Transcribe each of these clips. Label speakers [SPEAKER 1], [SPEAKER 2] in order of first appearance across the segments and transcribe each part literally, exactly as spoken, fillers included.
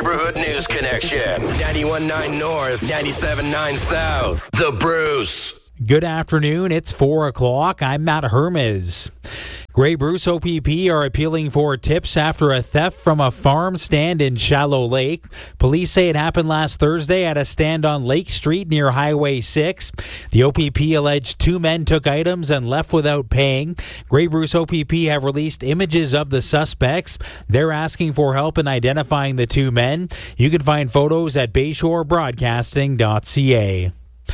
[SPEAKER 1] Neighborhood News Connection. ninety-one point nine North, ninety-seven point nine South. The Bruce.
[SPEAKER 2] Good afternoon. It's four o'clock. I'm Matt Hermes. Grey Bruce O P P are appealing for tips after a theft from a farm stand in Shallow Lake. Police say it happened last Thursday at a stand on Lake Street near Highway six. The O P P alleged two men took items and left without paying. Grey Bruce O P P have released images of the suspects. They're asking for help in identifying the two men. You can find photos at bayshore broadcasting dot c a.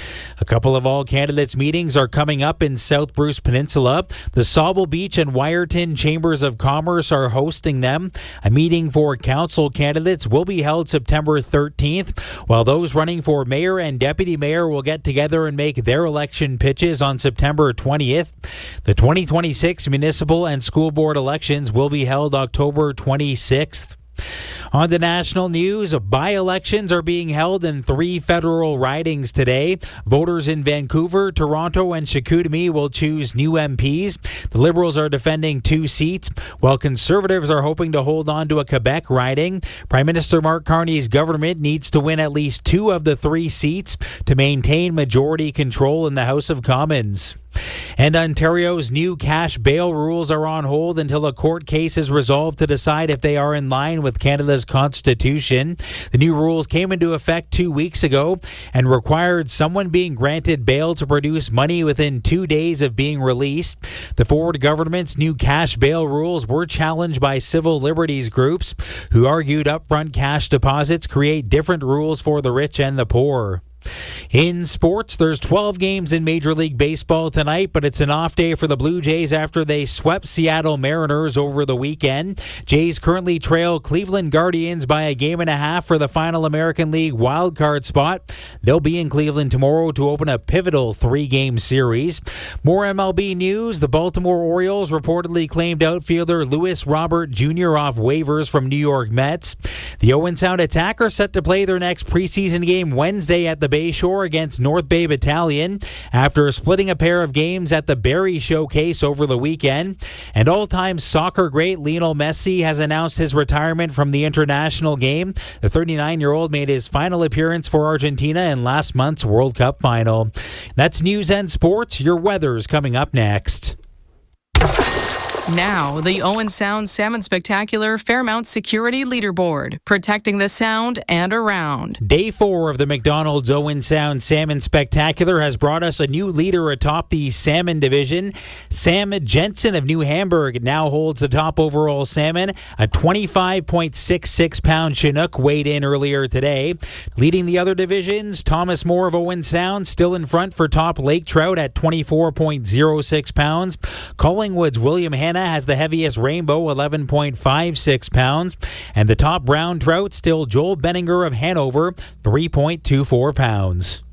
[SPEAKER 2] A couple of all candidates meetings are coming up in South Bruce Peninsula. The Sauble Beach and Wyerton Chambers of Commerce are hosting them. A meeting for council candidates will be held September thirteenth, while those running for mayor and deputy mayor will get together and make their election pitches on September twentieth. The twenty twenty-six municipal and school board elections will be held October twenty-sixth. On the national news, by-elections are being held in three federal ridings today. Voters in Vancouver, Toronto, and Chicoutimi will choose new M Ps. The Liberals are defending two seats, while Conservatives are hoping to hold on to a Quebec riding. Prime Minister Mark Carney's government needs to win at least two of the three seats to maintain majority control in the House of Commons. And Ontario's new cash bail rules are on hold until a court case is resolved to decide if they are in line with Canada's constitution. The new rules came into effect two weeks ago and required someone being granted bail to produce money within two days of being released. The Ford government's new cash bail rules were challenged by civil liberties groups who argued upfront cash deposits create different rules for the rich and the poor. In sports, there's twelve games in Major League Baseball tonight, but it's an off day for the Blue Jays after they swept Seattle Mariners over the weekend. Jays currently trail Cleveland Guardians by a game and a half for the final American League wildcard spot. They'll be in Cleveland tomorrow to open a pivotal three-game series. More M L B news. The Baltimore Orioles reportedly claimed outfielder Luis Robert Junior off waivers from New York Mets. The Owen Sound Attack are set to play their next preseason game Wednesday at the Bayshore against North Bay Battalion after splitting a pair of games at the Barrie Showcase over the weekend. And all-time soccer great Lionel Messi has announced his retirement from the international game. The thirty-nine-year-old made his final appearance for Argentina in last month's World Cup final. That's news and sports. Your weather's coming up next.
[SPEAKER 3] Now, the Owen Sound Salmon Spectacular Fairmount Security Leaderboard, protecting the Sound and around.
[SPEAKER 2] Day four of the McDonald's Owen Sound Salmon Spectacular has brought us a new leader atop the salmon division. Sam Jensen of New Hamburg now holds the top overall salmon. A twenty-five point six six pound Chinook weighed in earlier today. Leading the other divisions, Thomas Moore of Owen Sound still in front for top lake trout at twenty-four point zero six pounds. Collingwood's William Hanna has the heaviest rainbow, eleven point five six pounds. And the top brown trout, still Joel Benninger of Hanover, three point two four pounds.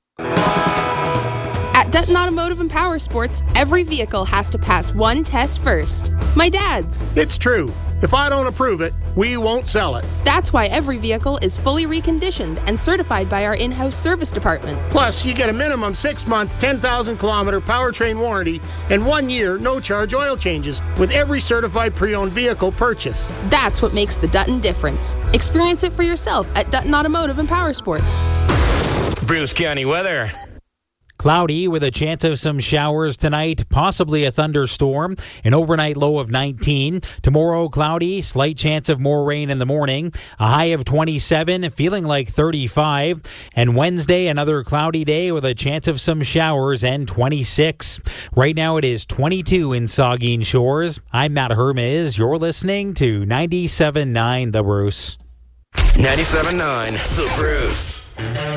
[SPEAKER 4] At Dutton Automotive and Power Sports, every vehicle has to pass one test first. My dad's.
[SPEAKER 5] It's true. If I don't approve it, we won't sell it.
[SPEAKER 4] That's why every vehicle is fully reconditioned and certified by our in-house service department.
[SPEAKER 5] Plus, you get a minimum six-month, ten thousand kilometer powertrain warranty and one year no-charge oil changes with every certified pre-owned vehicle purchase.
[SPEAKER 4] That's what makes the Dutton difference. Experience it for yourself at Dutton Automotive and Power Sports.
[SPEAKER 1] Bruce County weather.
[SPEAKER 2] Cloudy with a chance of some showers tonight, possibly a thunderstorm. An overnight low of nineteen. Tomorrow, cloudy, slight chance of more rain in the morning. A high of twenty-seven, feeling like thirty-five. And Wednesday, another cloudy day with a chance of some showers and twenty-six. Right now, it is twenty-two in Saugeen Shores. I'm Matt Hermes. You're listening to ninety-seven point nine The Bruce.
[SPEAKER 1] ninety-seven point nine The Bruce.